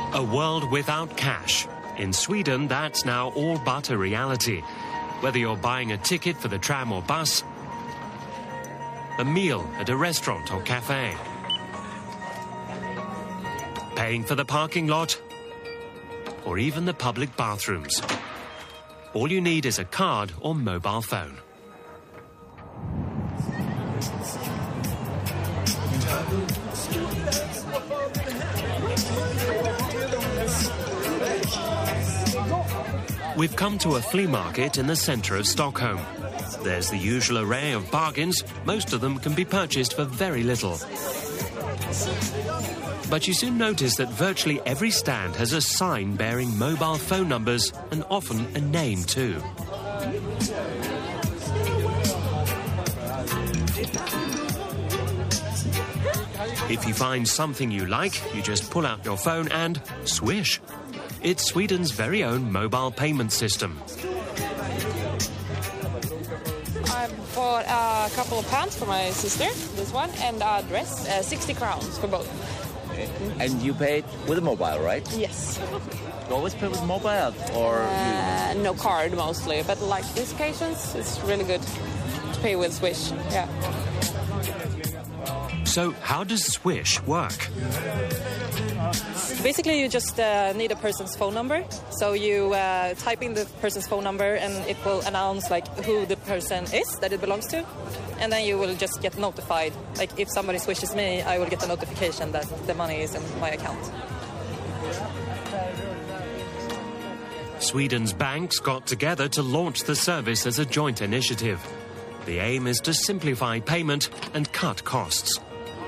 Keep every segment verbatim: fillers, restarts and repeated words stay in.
A world without cash. In Sweden, that's now all but a reality. Whether you're buying a ticket for the tram or bus, a meal at a restaurant or cafe, paying for the parking lot, or even the public bathrooms. All you need is a card or mobile phone. We've come to a flea market in the centre of Stockholm. There's the usual array of bargains. Most of them can be purchased for very little. But you soon notice that virtually every stand has a sign bearing mobile phone numbers and often a name too. If you find something you like, you just pull out your phone and swish. It's Sweden's very own mobile payment system. I bought a couple of pants for my sister, this one, and a dress, uh, sixty crowns for both. Okay. And you paid with a mobile, right? Yes. You always pay with mobile, or uh, no card mostly, but like these occasions, it's really good to pay with Swish. Yeah. So how does Swish work? Basically, you just uh, need a person's phone number. So you uh, type in the person's phone number and it will announce like who the person is that it belongs to. And then you will just get notified. Like if somebody swishes me, I will get a notification that the money is in my account. Sweden's banks got together to launch the service as a joint initiative. The aim is to simplify payment and cut costs.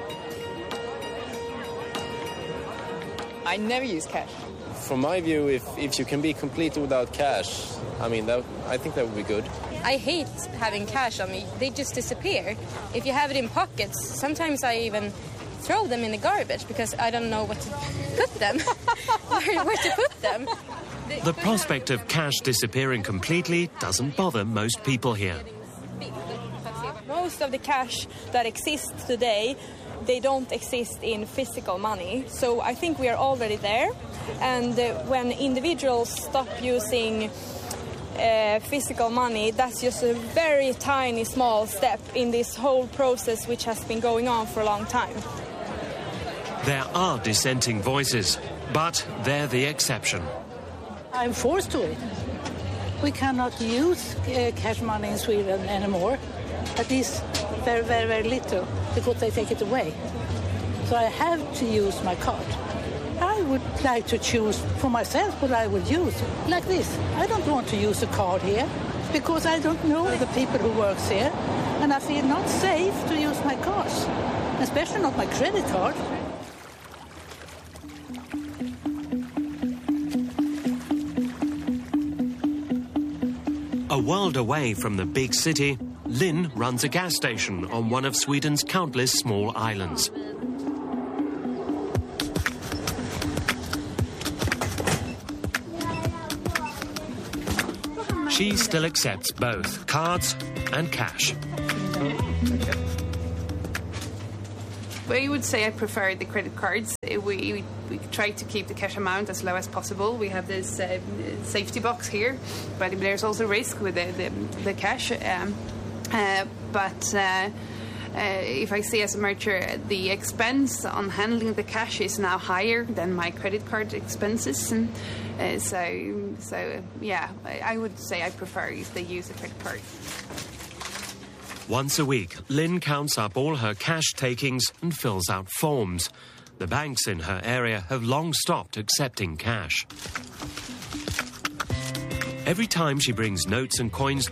I never use cash. From my view, if, if you can be completely without cash, I mean, that, I think that would be good. I hate having cash on me. They just disappear. If you have it in pockets, sometimes I even throw them in the garbage because I don't know what to put them, where, where to put them. The prospect of cash disappearing completely doesn't bother most people here. Most of the cash that exists today, they don't exist in physical money. So I think we are already there. And uh, when individuals stop using uh, physical money, that's just a very tiny, small step in this whole process which has been going on for a long time. There are dissenting voices, but they're the exception. I'm forced to it. We cannot use uh, cash money in Sweden anymore. At least very, very, very little, because they take it away. So I have to use my card. I would like to choose for myself what I would use, like this. I don't want to use a card here, because I don't know the people who work here, and I feel not safe to use my cards, especially not my credit card. A world away from the big city, Lynn runs a gas station on one of Sweden's countless small islands. She still accepts both cards and cash. I would say I prefer the credit cards. We, we, we try to keep the cash amount as low as possible. We have this uh, safety box here, but there's also risk with the, the, the cash. Um, uh, but uh, uh, if I see as a merchant, the expense on handling the cash is now higher than my credit card expenses. And, uh, so, so yeah, I, I would say I prefer if they use a credit card. Once a week, Lynn counts up all her cash takings and fills out forms. The banks in her area have long stopped accepting cash. Every time she brings notes and coins